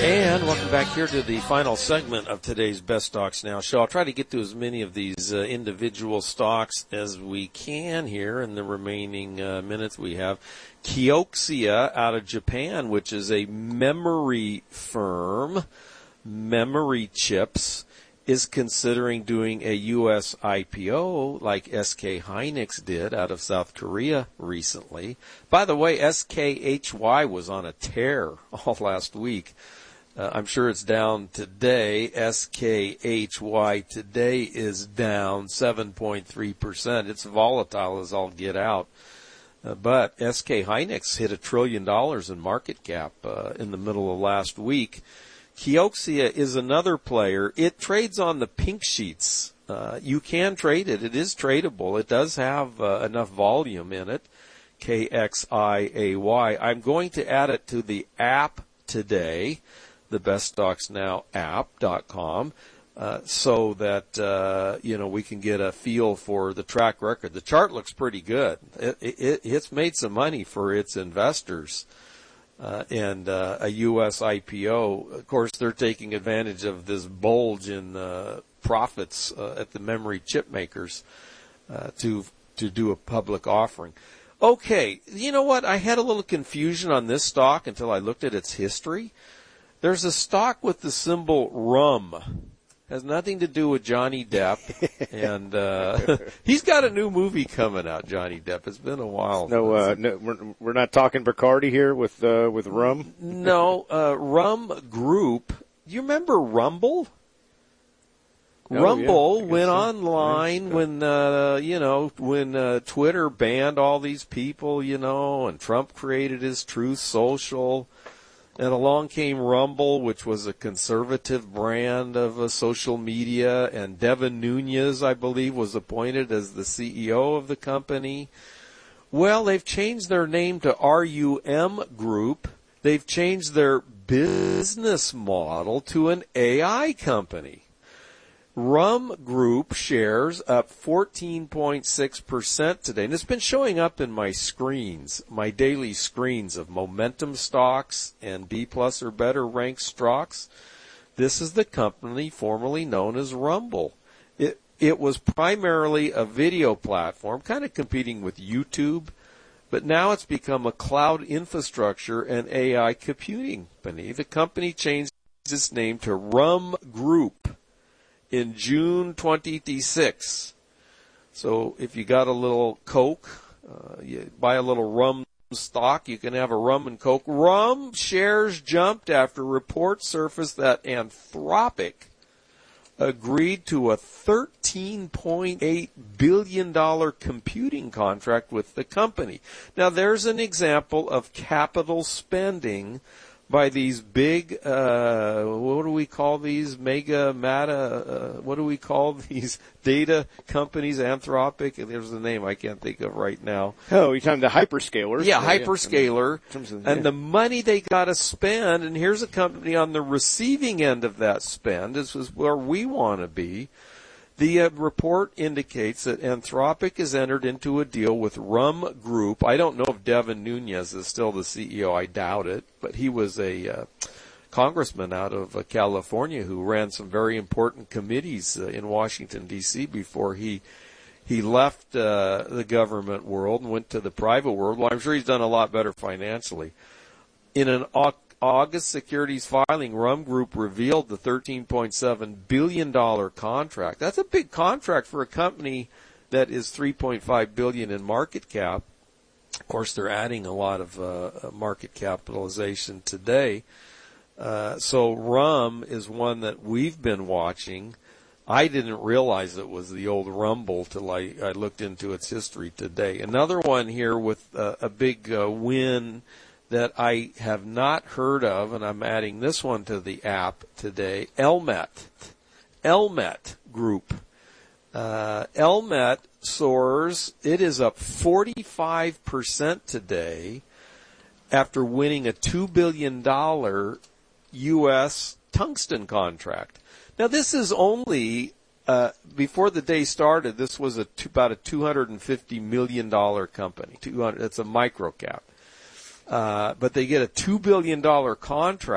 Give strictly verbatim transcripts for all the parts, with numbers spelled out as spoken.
And welcome back here to the final segment of today's Best Stocks Now show. I'll try to get to as many of these uh, individual stocks as we can here in the remaining uh, minutes we have. Kioxia out of Japan, which is a memory firm, memory chips, is considering doing a U S I P O like S K Hynix did out of South Korea recently. By the way, S K H Y was on a tear all last week. Uh, I'm sure it's down today. S K H Y today is down seven point three percent. It's volatile as all get out. Uh, but S K Hynix hit a trillion dollars in market cap uh, in the middle of last week. Kioxia is another player. It trades on the pink sheets. Uh, you can trade it. It is tradable. It does have uh, enough volume in it. K X I A Y. I'm going to add it to the app today, the Best Stocks Now app dot com, uh, so that, uh, you know, we can get a feel for the track record. The chart looks pretty good. It, it, it's made some money for its investors. Uh, and uh, a U S I P O, of course, they're taking advantage of this bulge in uh, profits uh, at the memory chip makers uh, to to do a public offering. Okay, you know what? I had a little confusion on this stock until I looked at its history. There's a stock with the symbol R U M. Has nothing to do with Johnny Depp, and uh, he's got a new movie coming out. Johnny Depp. It's been a while. No, uh, no, we're, we're not talking Bacardi here with uh, with R U M. No, uh, R U M Group. Do you remember Rumble? Oh, Rumble yeah, went so. online yeah. when uh, you know when uh, Twitter banned all these people, you know, and Trump created his Truth Social. And along came Rumble, which was a conservative brand of uh, social media, and Devin Nunes, I believe, was appointed as the C E O of the company. Well, they've changed their name to R U M Group. They've changed their business model to an A I company. R U M Group shares up fourteen point six percent today. And it's been showing up in my screens, my daily screens of momentum stocks and B plus or better ranked stocks. This is the company formerly known as Rumble. It, it was primarily a video platform, kind of competing with YouTube, but now it's become a cloud infrastructure and A I computing company. The company changed its name to R U M Group in June twenty twenty-six. So if you got a little Coke, uh, you buy a little rum stock, you can have a rum and Coke. Rum shares jumped after reports surfaced that Anthropic agreed to a thirteen point eight billion dollars computing contract with the company. Now there's an example of capital spending by these big, uh, what do we call these, mega, meta, uh, what do we call these data companies, Anthropic? There's the name I can't think of right now. Oh, you're talking the hyperscalers. Yeah, hyperscaler. Yeah. Of, and yeah. the money they got to spend, and here's a company on the receiving end of that spend. This is where we want to be. The uh, report indicates that Anthropic has entered into a deal with R U M Group. I don't know if Devin Nunes is still the C E O. I doubt it. But he was a uh, congressman out of uh, California who ran some very important committees uh, in Washington, D C before he he left uh, the government world and went to the private world. Well, I'm sure he's done a lot better financially. In an August securities filing, R U M Group revealed the thirteen point seven billion dollars contract. That's a big contract for a company that is three point five billion dollars in market cap. Of course, they're adding a lot of uh, market capitalization today. Uh, so R U M is one that we've been watching. I didn't realize it was the old Rumble till I, I looked into its history today. Another one here with uh, a big uh, win that I have not heard of, and I'm adding this one to the app today, Elmet. Elmet Group. Uh, Elmet soars. It is up forty-five percent today after winning a two billion dollars U S tungsten contract. Now, this is only, uh, before the day started, this was a two, about a two hundred fifty million dollars company. two hundred, it's a micro cap. Uh, but they get a two billion dollars contract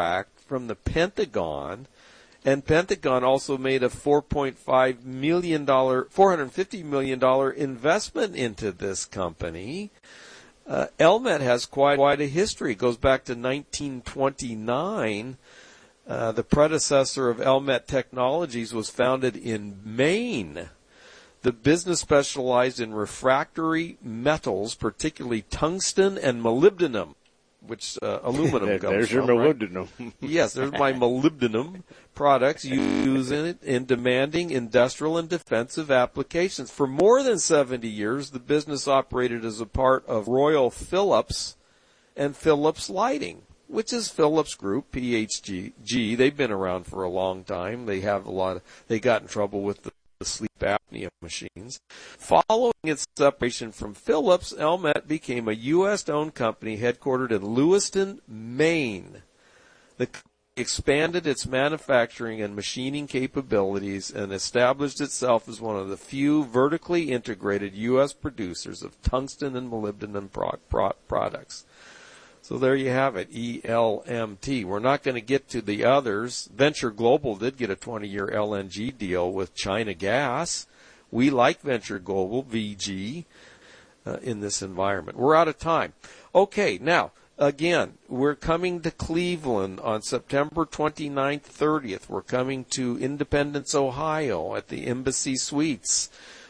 from the Pentagon. And Pentagon also made a four point five million dollars, four hundred fifty million dollars investment into this company. Uh, Elmet has quite, quite a history. It goes back to nineteen twenty-nine. Uh, the predecessor of Elmet Technologies was founded in Maine. The business specialized in refractory metals, particularly tungsten and molybdenum, which uh, aluminum there, comes there's from. There's your right? molybdenum. Yes, there's my molybdenum products used in it in demanding industrial and defensive applications. For more than seventy years, the business operated as a part of Royal Philips and Philips Lighting, which is Philips Group, P H G. They've been around for a long time. They have a lot of, they got in trouble with the the sleep apnea machines. Following its separation from Philips, Elmet became a U S-owned company headquartered in Lewiston, Maine. The company expanded its manufacturing and machining capabilities and established itself as one of the few vertically integrated U S producers of tungsten and molybdenum pro- pro- products. So there you have it, E L M T. We're not going to get to the others. Venture Global did get a twenty-year L N G deal with China Gas. We like Venture Global, V G, uh, in this environment. We're out of time. Okay, now, again, we're coming to Cleveland on September twenty-ninth, thirtieth. We're coming to Independence, Ohio at the Embassy Suites.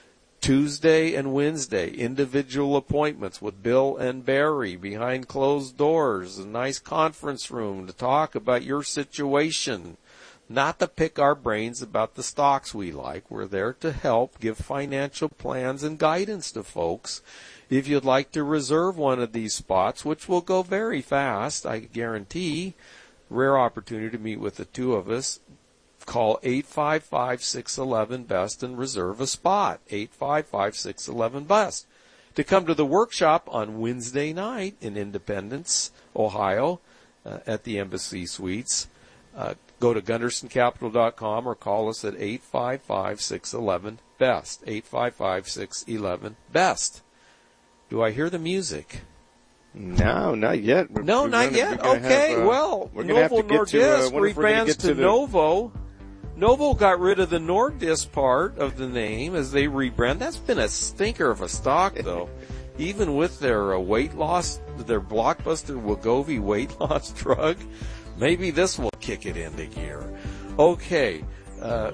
Tuesday and Wednesday, individual appointments with Bill and Barry behind closed doors, a nice conference room to talk about your situation, not to pick our brains about the stocks we like. We're there to help give financial plans and guidance to folks. If you'd like to reserve one of these spots, which will go very fast, I guarantee, rare opportunity to meet with the two of us, call eight five five, six one one, B E S T and reserve a spot, eight five five, six one one, B E S T. To come to the workshop on Wednesday night in Independence, Ohio, uh, at the Embassy Suites, uh, go to gunderson capital dot com or call us at eight five five, six one one, B E S T, eight five five, six one one, B E S T. Do I hear the music? No, not yet. We're, no, we're not gonna, yet. Have, Okay, uh, well, we're gonna Novo have to get Nordisk to, uh, rebrands to, to Novo. Novo got rid of the Nordisk part of the name as they rebrand. That's been a stinker of a stock, though. Even with their uh, weight loss, their blockbuster Wegovy weight loss drug, maybe this will kick it into gear. Okay, uh,